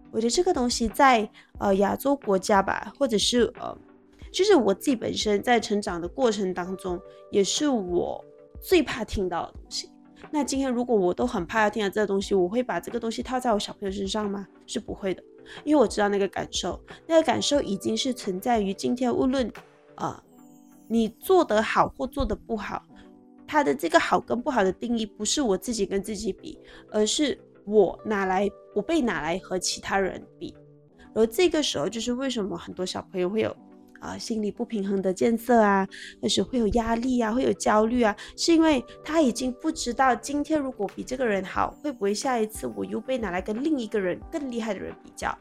我觉得这个东西在亚洲国家吧，或者是就是我自己本身在成长的过程当中，也是我最怕听到的东西。那今天如果我都很怕要听到这个东西，我会把这个东西套在我小朋友身上吗？是不会的，因为我知道那个感受，那个感受已经是存在于今天，无论你做得好或做得不好，它的这个好跟不好的定义不是我自己跟自己比，而是我被拿来和其他人比。而这个时候就是为什么很多小朋友会有心理不平衡的建设啊，或是会有压力啊，会有焦虑啊，是因为他已经不知道今天如果比这个人好，会不会下一次我又被拿来跟另一个人更厉害的人比较。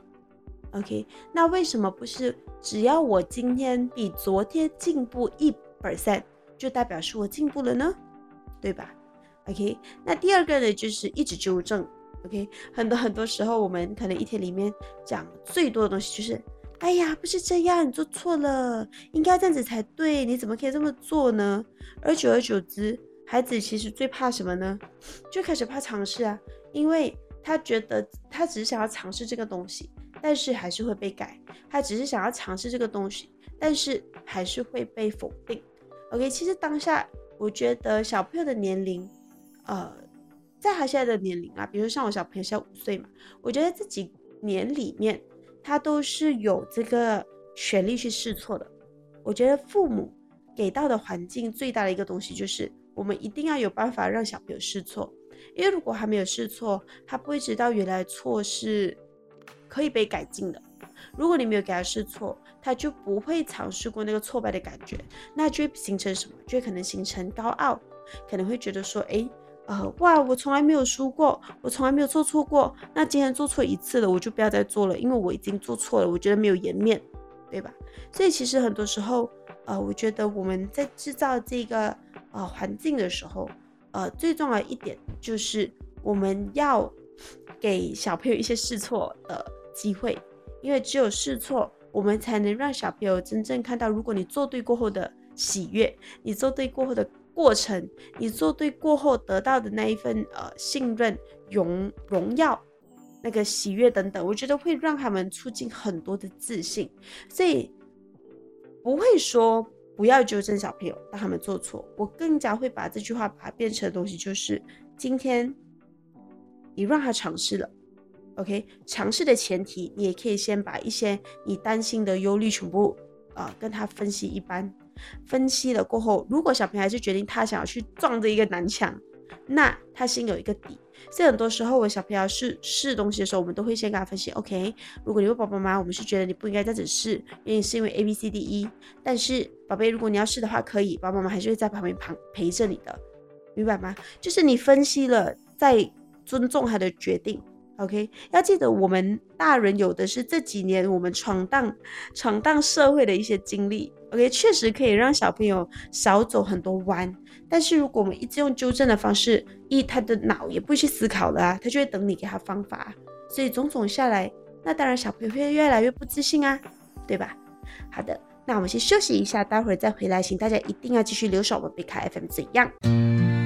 OK， 那为什么不是只要我今天比昨天进步1%，就代表是我进步了呢？对吧？ OK， 那第二个呢，就是一直纠正。 OK， 很多时候我们可能一天里面讲最多的东西就是哎呀，不是这样，你做错了，应该这样子才对，你怎么可以这么做呢？而久而久之，孩子其实最怕什么呢？就开始怕尝试啊，因为他觉得他只是想要尝试这个东西，但是还是会被改；他只是想要尝试这个东西，但是还是会被否定。OK， 其实当下我觉得小朋友的年龄，在他现在的年龄啊，比如说像我小朋友现在5岁嘛，我觉得这几年里面，他都是有这个权利去试错的。我觉得父母给到的环境最大的一个东西就是，我们一定要有办法让小朋友试错，因为如果还没有试错，他不会知道原来错是可以被改进的。如果你没有给他试错，他就不会尝试过那个挫败的感觉，那就会形成什么？就会可能形成高傲，可能会觉得说，哇，我从来没有输过，我从来没有做错过，那今天做错一次了，我就不要再做了，因为我已经做错了，我觉得没有颜面，对吧？所以其实很多时候，我觉得我们在制造这个环境的时候，最重要的一点就是我们要给小朋友一些试错的机会，因为只有试错，我们才能让小朋友真正看到，如果你做对过后的喜悦，你做对过后的过程，你做对过后得到的那一份信任、荣耀、那个喜悦等等，我觉得会让他们促进很多的自信。所以不会说不要纠正小朋友让他们做错，我更加会把这句话把它变成的东西，就是今天你让他尝试了，OK， 尝试的前提，你也可以先把一些你担心的忧虑全部跟他分析一番，分析了过后，如果小朋友还是决定他想要去撞这一个南墙，那他心有一个底。所以很多时候我小朋友要试东西的时候，我们都会先跟他分析 OK， 如果你问爸爸妈妈，我们是觉得你不应该这样子试，原因是因为 ABCDE， 但是宝贝，如果你要试的话可以，爸爸妈妈还是会在旁边陪着你的，明白吗？就是你分析了再尊重他的决定。OK， 要记得我们大人有的是这几年我们闯荡社会的一些经历。OK， 确实可以让小朋友少走很多弯，但是如果我们一直用纠正的方式，他的脑也不会去思考了啊，他就会等你给他方法，所以种种下来，那当然小朋友会越来越不自信啊，对吧？好的，那我们先休息一下，待会儿再回来，请大家一定要继续留守我们贝卡 FM 怎样。